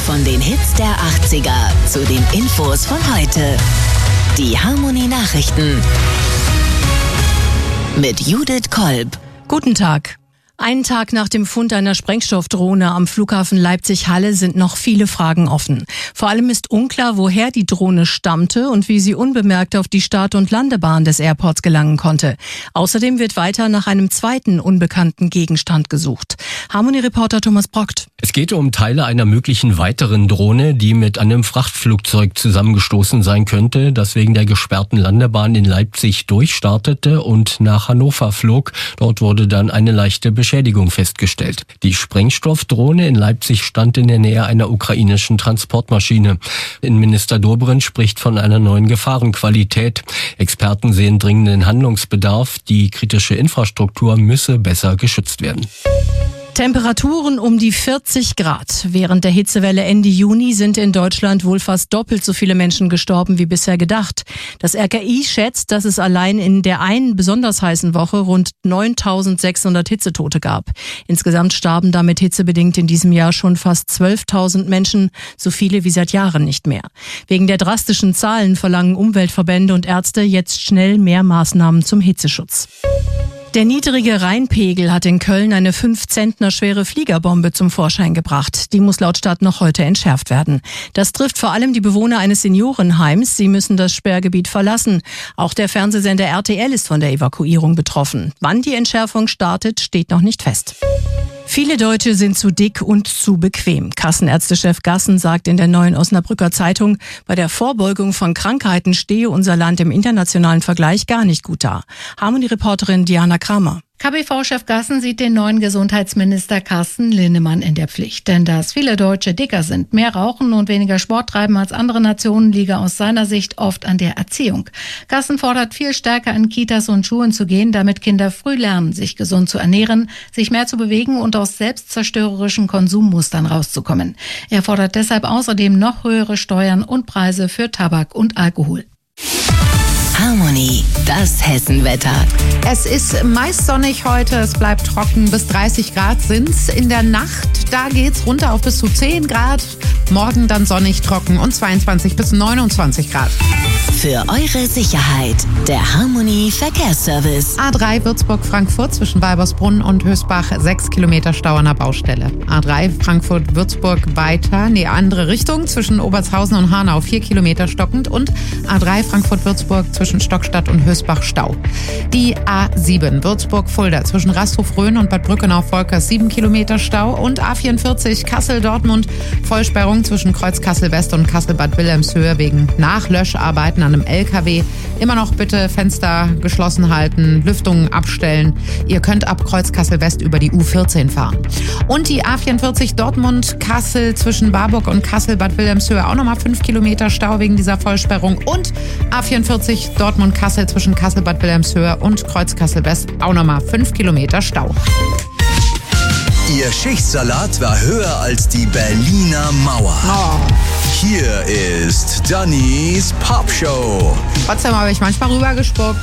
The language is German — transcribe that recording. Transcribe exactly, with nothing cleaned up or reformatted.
Von den Hits der achtziger zu den Infos von heute. Die Harmony Nachrichten mit Judith Kolb. Guten Tag. Einen Tag nach dem Fund einer Sprengstoffdrohne am Flughafen Leipzig-Halle sind noch viele Fragen offen. Vor allem ist unklar, woher die Drohne stammte und wie sie unbemerkt auf die Start- und Landebahn des Airports gelangen konnte. Außerdem wird weiter nach einem zweiten unbekannten Gegenstand gesucht. Harmony-Reporter Thomas Brockt. Es geht um Teile einer möglichen weiteren Drohne, die mit einem Frachtflugzeug zusammengestoßen sein könnte, das wegen der gesperrten Landebahn in Leipzig durchstartete und nach Hannover flog. Dort wurde dann eine leichte Beschädigung festgestellt. Die Sprengstoffdrohne in Leipzig stand in der Nähe einer ukrainischen Transportmaschine. Innenminister Dobrindt spricht von einer neuen Gefahrenqualität. Experten sehen dringenden Handlungsbedarf. Die kritische Infrastruktur müsse besser geschützt werden. Temperaturen um die vierzig Grad. Während der Hitzewelle Ende Juni sind in Deutschland wohl fast doppelt so viele Menschen gestorben wie bisher gedacht. Das R K I schätzt, dass es allein in der einen besonders heißen Woche rund neuntausendsechshundert Hitzetote gab. Insgesamt starben damit hitzebedingt in diesem Jahr schon fast zwölftausend Menschen, so viele wie seit Jahren nicht mehr. Wegen der drastischen Zahlen verlangen Umweltverbände und Ärzte jetzt schnell mehr Maßnahmen zum Hitzeschutz. Der niedrige Rheinpegel hat in Köln eine fünf Zentner schwere Fliegerbombe zum Vorschein gebracht. Die muss laut Stadt noch heute entschärft werden. Das trifft vor allem die Bewohner eines Seniorenheims. Sie müssen das Sperrgebiet verlassen. Auch der Fernsehsender R T L ist von der Evakuierung betroffen. Wann die Entschärfung startet, steht noch nicht fest. Viele Deutsche sind zu dick und zu bequem. Kassenärztechef Gassen sagt in der Neuen Osnabrücker Zeitung, bei der Vorbeugung von Krankheiten stehe unser Land im internationalen Vergleich gar nicht gut da. Harmony-Reporterin Diana Kramer. K B V-Chef Gassen sieht den neuen Gesundheitsminister Carsten Linnemann in der Pflicht. Denn dass viele Deutsche dicker sind, mehr rauchen und weniger Sport treiben als andere Nationen, liege aus seiner Sicht oft an der Erziehung. Gassen fordert, viel stärker in Kitas und Schulen zu gehen, damit Kinder früh lernen, sich gesund zu ernähren, sich mehr zu bewegen und aus selbstzerstörerischen Konsummustern rauszukommen. Er fordert deshalb außerdem noch höhere Steuern und Preise für Tabak und Alkohol. Harmony, das Hessenwetter. Es ist meist sonnig heute, es bleibt trocken, bis dreißig Grad sind's. In der Nacht, da geht's runter auf bis zu zehn Grad. Morgen dann sonnig, trocken und zweiundzwanzig bis neunundzwanzig Grad. Für eure Sicherheit, der Harmony Verkehrsservice. A drei Würzburg-Frankfurt zwischen Weibersbrunn und Hösbach, sechs Kilometer Stau an der Baustelle. A drei Frankfurt-Würzburg weiter, in die andere Richtung, zwischen Obertshausen und Hanau, vier Kilometer stockend. Und A drei Frankfurt-Würzburg zwischen Stockstadt und Hösbach, Stau. Die A sieben Würzburg-Fulda zwischen Rasthof-Rhön und Bad Brückenau-Volkers, sieben Kilometer Stau. Und A vierundvierzig Kassel-Dortmund, Vollsperrung zwischen Kreuz Kassel-West und Kassel-Bad Wilhelmshöhe wegen Nachlöscharbeiten an einem L K W. Immer noch bitte Fenster geschlossen halten, Lüftungen abstellen. Ihr könnt ab Kreuz Kassel-West über die U vierzehn fahren. Und die A vierundvierzig Dortmund-Kassel zwischen Barburg und Kassel-Bad Wilhelmshöhe, auch nochmal fünf Kilometer Stau wegen dieser Vollsperrung. Und A vierundvierzig Dortmund-Kassel zwischen Kassel-Bad Wilhelmshöhe und Kreuz Kassel-West, auch nochmal fünf Kilometer Stau. Ihr Schichtsalat war höher als die Berliner Mauer. Oh. Hier ist Dannys Popshow. Trotzdem habe ich manchmal rübergespuckt.